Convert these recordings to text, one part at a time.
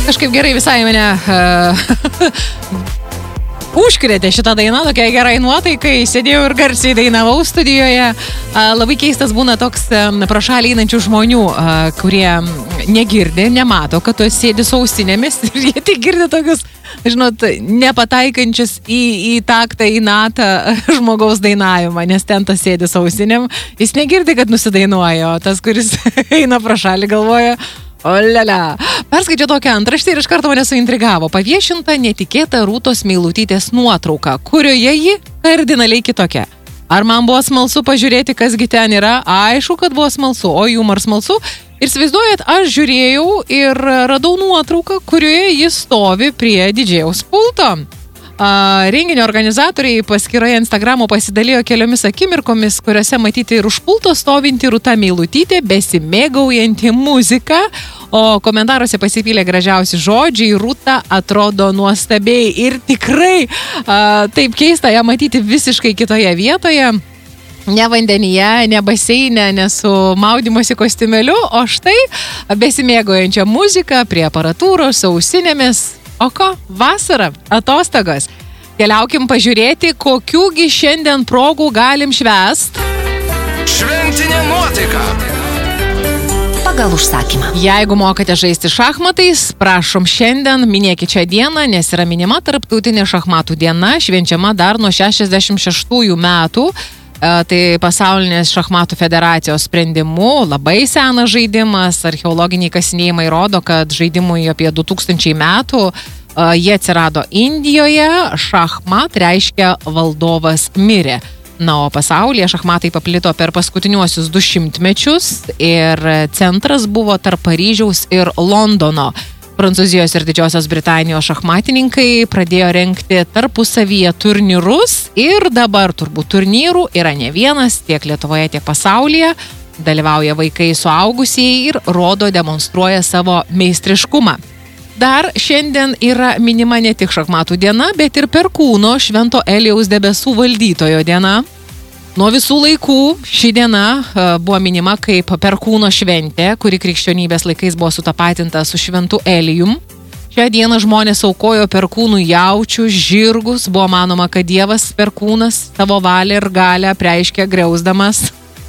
Kažkaip gerai visai mane užkrėtė šitą dainą, tokia gerai nuotaikai, sėdėjau ir garsiai dainavau studijoje. Labai keistas būna toks pro šalį einančių žmonių, kurie negirdi, nemato, kad tu sėdi su ausinėmis ir jie tik girdi tokius, žinot, nepataikančius į taktą, į natą žmogaus dainavimą, nes ten tas sėdi su ausinėm, jis negirdi, kad nusidainuoja, o tas, kuris eina pro šalį, galvoja, olele. Perskaičiau tokią antraštę ir iš karto mane suintrigavo. Paviešinta netikėta Rūtos Meilutytės nuotrauka, kurioje ji kardinaliai kitokia. Ar man buvo smalsu pažiūrėti, kasgi ten yra? Aišku, kad buvo smalsu, o jum ar smalsu? Ir įsivaizduojat, aš žiūrėjau ir radau nuotrauką, kurioje jis stovi prie didžėjaus pulto. Renginio organizatoriai paskyroje Instagramo pasidalijo keliomis akimirkomis, kuriuose matyti ir už pulto stovinti Rūta Meilutytė, besimėgaujanti muziką, o komentaruose pasipylė gražiausi žodžiai, Rūta atrodo nuostabiai ir tikrai taip keista ją matyti visiškai kitoje vietoje. Ne vandenyje, ne baseine, ne su maudymosi kostiumėliu, o štai besimėgaujančia muzika prie aparatūros, ausinėmis. O ko? Vasara, atostogos. Keliaukim pažiūrėti, kokiųgi šiandien progų galim švęst. Šventinė nuotaika. Pagal užsakymą. Jeigu mokate žaisti šachmatais, prašom šiandien minėkite šią dieną, nes yra minima tarptautinė šachmatų diena, švenčiama dar nuo 66 metų. Tai pasaulinės šachmatų federacijos sprendimu, labai senas žaidimas, archeologiniai kasinėjimai rodo, kad žaidimui apie 2000 metų jie atsirado Indijoje, šachmat reiškia valdovas mirė. Na, o pasaulyje šachmatai paplito per paskutiniuosius 200 mečius ir centras buvo tarp Paryžiaus ir Londono. Prancūzijos ir Didžiosios Britanijos šachmatininkai pradėjo rengti tarpusavyje turnyrus ir dabar turbūt turnyrų yra ne vienas tiek Lietuvoje, tiek pasaulyje. Dalyvauja vaikai, suaugusieji ir demonstruoja savo meistriškumą. Dar šiandien yra minima ne tik šachmatų diena, bet ir Perkūno Švento Elijaus debesų valdytojo diena. Nuo visų laikų ši diena buvo minima kaip Perkūno šventė, kuri krikščionybės laikais buvo sutapatinta su Šventu Elijum. Šią dieną žmonės aukojo Perkūnų jaučius, žirgus, buvo manoma, kad Dievas Perkūnas savo valią ir galę apreiškė griausdamas.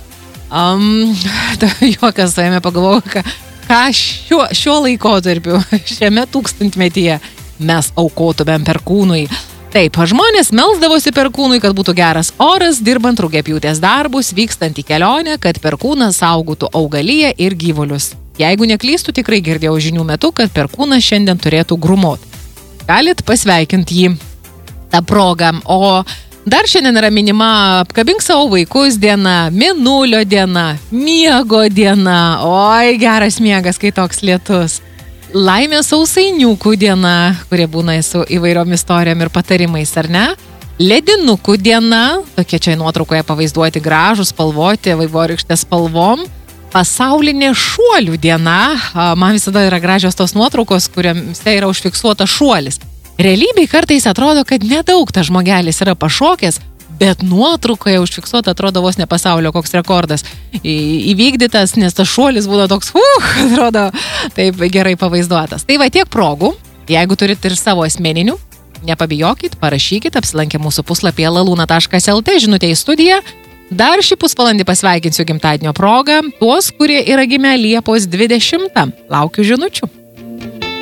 Juokas savime pagalvojau, ką šiuo laikotarpiu, šiame tūkstantmetyje mes aukotumėm Perkūnui. Taip, žmonės melsdavosi Perkūnui, kad būtų geras oras, dirbant rugiapjūtės darbus, vykstant į kelionę, kad Perkūnas saugotų augaliją ir gyvulius. Jeigu neklystu, tikrai girdėjau žinių metu, kad Perkūnas šiandien turėtų grumot. Galit pasveikinti jį tą progą. O dar šiandien yra minima apkabink savo vaikus diena, Mėnulio diena, miego diena. Oi, geras miegas, kai toks lietus. Laimės sausainiukų diena, kurie būna su įvairiom istorijom ir patarimais, ar ne? Ledinukų diena, tokie čia nuotraukoje pavaizduoti gražus, spalvoti, vaivorykštės spalvom. Pasaulinė šuolių diena, man visada yra gražios tos nuotraukos, kuriuose yra užfiksuotas šuolis. Realybėj kartais atrodo, kad nedaug tas žmogelis yra pašokęs, bet nuotraukoje užfiksuota atrodo vos ne pasaulio koks rekordas įvykdytas, nes tas šuolis būna toks, atrodo taip gerai pavaizduotas. Tai va tiek progų, jeigu turit ir savo asmeninių, nepabijokit, parašykit, apsilankę mūsų puslapyje laluna.lt, žinutė į studiją. Dar šį pusvalandį pasveikinsiu gimtadienio progą tuos, kurie yra gimę Liepos 20. Laukiu žinučių.